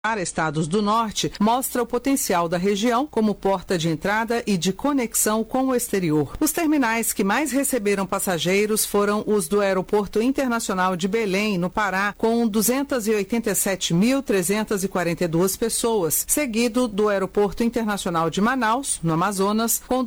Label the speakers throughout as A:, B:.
A: para estados do norte mostra o potencial da região como porta de entrada e de conexão com o exterior. Os terminais que mais receberam passageiros foram os do Aeroporto Internacional de Belém, no Pará, com 287.342 pessoas, seguido do Aeroporto Internacional de Manaus, no Amazonas, com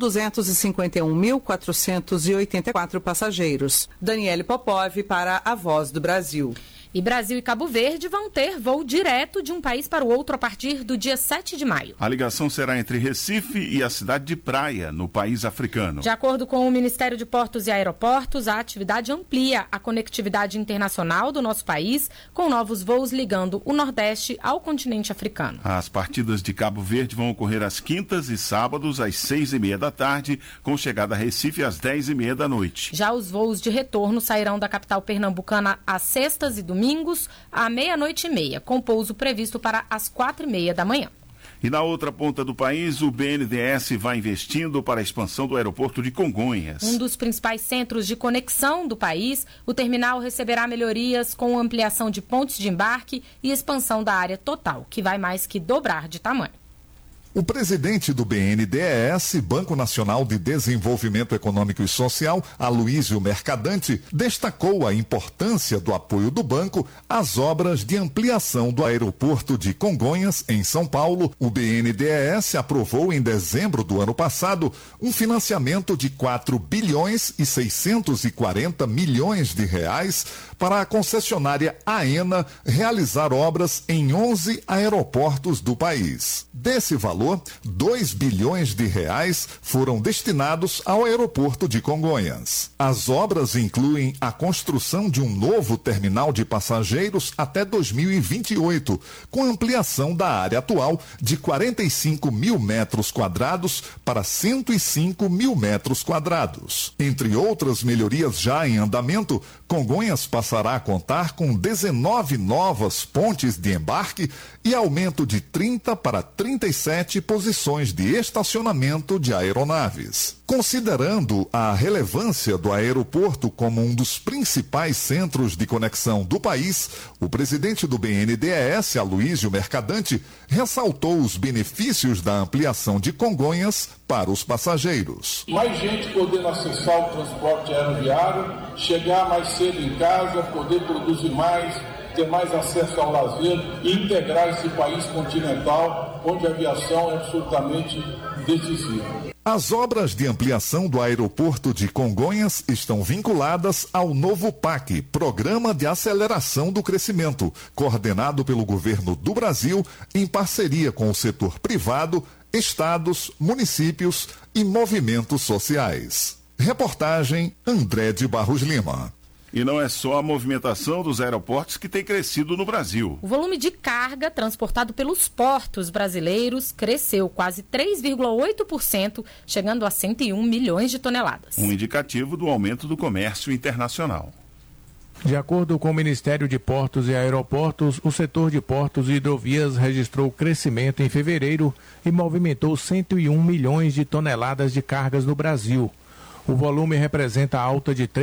A: 251.484 passageiros. Daniele Popov para a Voz do Brasil.
B: E Brasil e Cabo Verde vão ter voo direto de um país para o outro a partir do dia 7 de maio.
C: A ligação será entre Recife e a cidade de Praia, no país africano.
B: De acordo com o Ministério de Portos e Aeroportos, a atividade amplia a conectividade internacional do nosso país, com novos voos ligando o Nordeste ao continente africano.
C: As partidas de Cabo Verde vão ocorrer às quintas e sábados, às 6h30 da tarde, com chegada a Recife às 10h30 da noite.
B: Já os voos de retorno sairão da capital pernambucana às sextas e domingos, à 00:30, com pouso previsto para as 4h30 da manhã.
C: E na outra ponta do país, o BNDES vai investindo para a expansão do aeroporto de Congonhas.
B: Um dos principais centros de conexão do país, o terminal receberá melhorias com ampliação de pontos de embarque e expansão da área total, que vai mais que dobrar de tamanho.
D: O presidente do BNDES, Banco Nacional de Desenvolvimento Econômico e Social, Aloísio Mercadante, destacou a importância do apoio do banco às obras de ampliação do aeroporto de Congonhas, em São Paulo. O BNDES aprovou em dezembro do ano passado um financiamento de 4,640 bilhões de reais para a concessionária AENA realizar obras em 11 aeroportos do país. Desse valor, 2 bilhões de reais foram destinados ao aeroporto de Congonhas. As obras incluem a construção de um novo terminal de passageiros até 2028, com ampliação da área atual de 45 mil metros quadrados para 105 mil metros quadrados. Entre outras melhorias já em andamento, Congonhas passará a contar com 19 novas pontes de embarque e aumento de 30 para 37 posições de estacionamento de aeronaves. Considerando a relevância do aeroporto como um dos principais centros de conexão do país, o presidente do BNDES, Aloísio Mercadante, ressaltou os benefícios da ampliação de Congonhas para os passageiros.
E: Mais gente podendo acessar o transporte aeroviário, chegar mais cedo em casa, poder produzir mais, ter mais acesso ao lazer e integrar esse país continental, onde a aviação é absolutamente decisiva.
D: As obras de ampliação do aeroporto de Congonhas estão vinculadas ao novo PAC, Programa de Aceleração do Crescimento, coordenado pelo governo do Brasil em parceria com o setor privado, estados, municípios e movimentos sociais. Reportagem André de Barros Lima.
C: E não é só a movimentação dos aeroportos que tem crescido no Brasil.
B: O volume de carga transportado pelos portos brasileiros cresceu quase 3,8%, chegando a 101 milhões de toneladas.
C: Um indicativo do aumento do comércio internacional.
F: De acordo com o Ministério de Portos e Aeroportos, o setor de portos e hidrovias registrou crescimento em fevereiro e movimentou 101 milhões de toneladas de cargas no Brasil. O volume representa alta de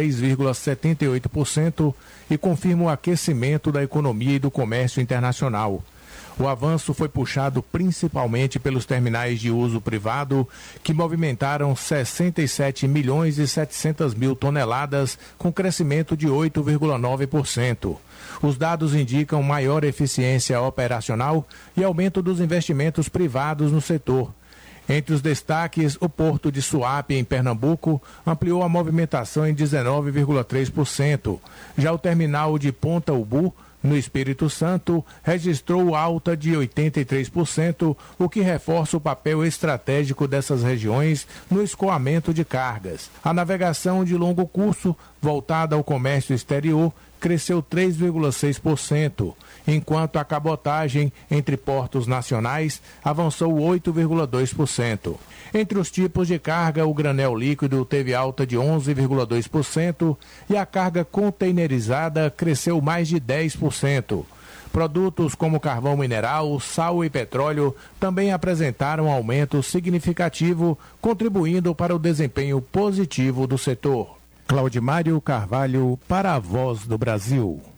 F: 3,78% e confirma o aquecimento da economia e do comércio internacional. O avanço foi puxado principalmente pelos terminais de uso privado, que movimentaram 67 milhões e 700 mil toneladas, com crescimento de 8,9%. Os dados indicam maior eficiência operacional e aumento dos investimentos privados no setor. Entre os destaques, o Porto de Suape, em Pernambuco, ampliou a movimentação em 19,3%. Já o terminal de Ponta Ubu, no Espírito Santo, registrou alta de 83%, o que reforça o papel estratégico dessas regiões no escoamento de cargas. A navegação de longo curso, voltada ao comércio exterior, cresceu 3,6%, enquanto a cabotagem entre portos nacionais avançou 8,2%. Entre os tipos de carga, o granel líquido teve alta de 11,2% e a carga containerizada cresceu mais de 10%. Produtos como carvão mineral, sal e petróleo também apresentaram aumento significativo, contribuindo para o desempenho positivo do setor. Claudimário Carvalho, para a Voz do Brasil.